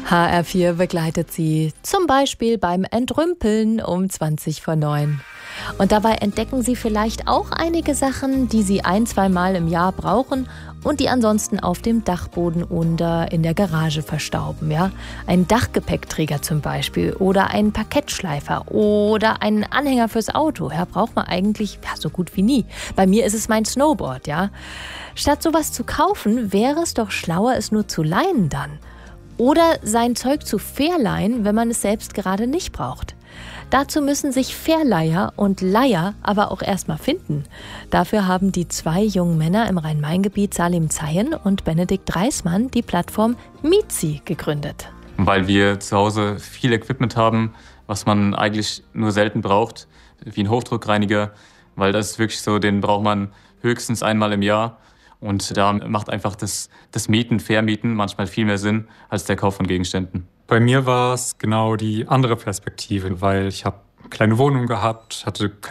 HR4 begleitet Sie zum Beispiel beim Entrümpeln um 20:09. Und dabei entdecken Sie vielleicht auch einige Sachen, die Sie 1-2 Mal im Jahr brauchen und die ansonsten auf dem Dachboden oder in der Garage verstauben. Ja? Ein Dachgepäckträger zum Beispiel oder ein Parkettschleifer oder einen Anhänger fürs Auto. Ja, braucht man eigentlich so gut wie nie. Bei mir ist es mein Snowboard. Ja? Statt sowas zu kaufen, wäre es doch schlauer, es nur zu leihen dann. Oder sein Zeug zu verleihen, wenn man es selbst gerade nicht braucht. Dazu müssen sich Verleiher und Leiher aber auch erstmal finden. Dafür haben die 2 jungen Männer im Rhein-Main-Gebiet Salim Zeyen und Benedikt Reismann die Plattform Mietzi gegründet. Weil wir zu Hause viel Equipment haben, was man eigentlich nur selten braucht, wie ein Hochdruckreiniger, weil das ist wirklich so, den braucht man höchstens einmal im Jahr. Und da macht einfach das Mieten, Vermieten manchmal viel mehr Sinn als der Kauf von Gegenständen. Bei mir war es genau die andere Perspektive, weil ich habe eine kleine Wohnung gehabt, hatte